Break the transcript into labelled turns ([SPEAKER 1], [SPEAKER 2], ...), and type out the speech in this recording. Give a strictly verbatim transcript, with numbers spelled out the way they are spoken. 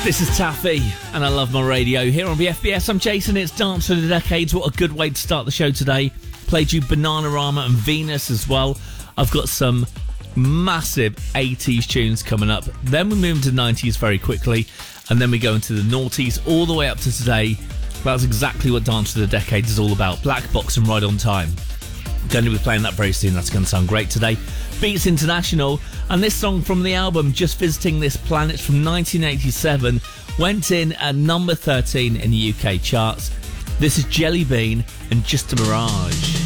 [SPEAKER 1] This is Taffy, and I love my radio. Here on B F B S, I'm Jason. It's Dance for the Decades. What a good way to start the show today. Played you Bananarama and Venus as well. I've got some massive eighties tunes coming up. Then we move into nineties very quickly, and then we go into the noughties all the way up to today. That's exactly what Dance for the Decades is all about. Black Box and Right on Time. I'm going to be playing that very soon. That's going to sound great today. Beats International, and this song from the album Just Visiting This Planet from nineteen eighty-seven went in at number thirteen in the U K charts. This is Jelly Bean and Just a Mirage.